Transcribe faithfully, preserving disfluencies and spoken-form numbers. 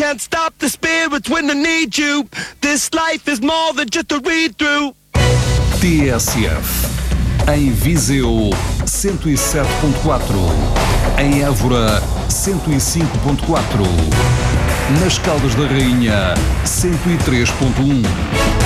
can't stop the spirits when I need you. This life is more than just a read-through. T S F. Em Viseu, cento e sete ponto quatro. Em Évora, cento e cinco ponto quatro. Nas Caldas da Rainha, cento e três ponto um.